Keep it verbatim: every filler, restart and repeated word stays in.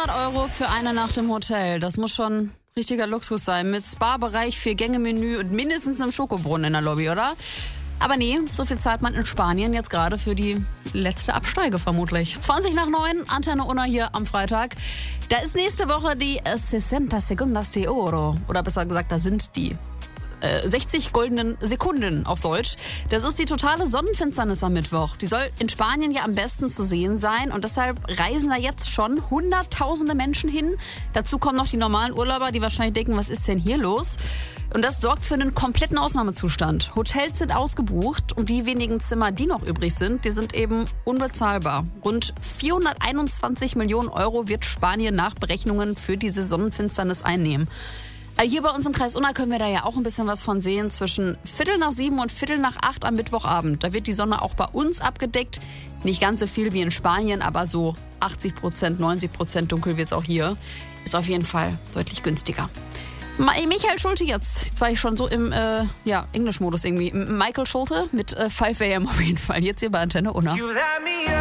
hundert Euro für eine Nacht im Hotel. Das muss schon richtiger Luxus sein. Mit Spa-Bereich, Vier-Gänge-Menü und mindestens einem Schokobrunnen in der Lobby, oder? Aber nee, so viel zahlt man in Spanien jetzt gerade für die letzte Absteige vermutlich. zwanzig nach neun, Antenne Unna hier am Freitag. Da ist nächste Woche die sesenta segundas de oro. Oder besser gesagt, da sind die äh, sechzig goldenen Sekunden auf Deutsch. Das ist die totale Sonnenfinsternis am Mittwoch. Die soll in Spanien ja am besten zu sehen sein. Und deshalb reisen da jetzt schon hunderttausende Menschen hin. Dazu kommen noch die normalen Urlauber, die wahrscheinlich denken, was ist denn hier los? Und das sorgt für einen kompletten Ausnahmezustand. Hotels sind ausgebucht und die wenigen Zimmer, die noch übrig sind, die sind eben unbezahlbar. Rund vierhunderteinundzwanzig Millionen Euro wird Spanien nach Berechnungen für diese Sonnenfinsternis einnehmen. Hier bei uns im Kreis Unna können wir da ja auch ein bisschen was von sehen. Zwischen Viertel nach sieben und Viertel nach acht am Mittwochabend. Da wird die Sonne auch bei uns abgedeckt. Nicht ganz so viel wie in Spanien, aber so achtzig Prozent, neunzig Prozent dunkel wird es auch hier. Ist auf jeden Fall deutlich günstiger. Michael Schulte jetzt. Jetzt war ich schon so im äh, ja, Englischmodus irgendwie. Michael Schulte mit äh, five a m auf jeden Fall. Jetzt hier bei Antenne Unna.